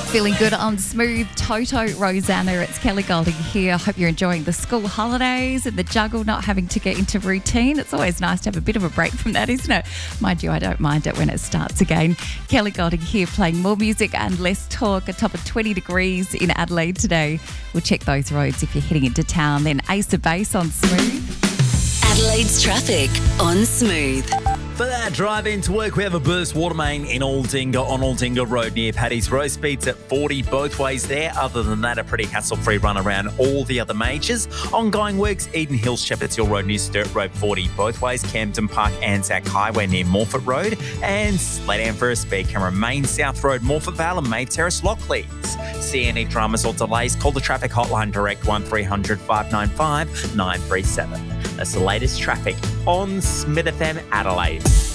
Feeling good on Smooth. Toto, Rosanna, it's Kelly Golding here. Hope you're enjoying the school holidays and the juggle, not having to get into routine. It's always nice to have a bit of a break from that, isn't it? Mind you, I don't mind it when it starts again. Kelly Golding here, playing more music and less talk. A top of 20 degrees in Adelaide today. We'll check those roads if you're heading into town. Then Ace of Base on Smooth. Adelaide's traffic on Smooth. For that drive into work, we have a burst water main in Aldinga on Aldinga Road near Paddy's Row. Speeds at 40 both ways there. Other than that, a pretty hassle-free run around all the other majors. Ongoing works, Eden Hills, Shepherds Hill Road near Sturt Road, 40 both ways. Camden Park, Anzac Highway near Morphett Road. And slate down for a speed camera, Main South Road, Morphett Vale and May Terrace, Lockleads. See any dramas or delays, call the traffic hotline direct 1300 595 937. That's the latest traffic on Smith FM Adelaide.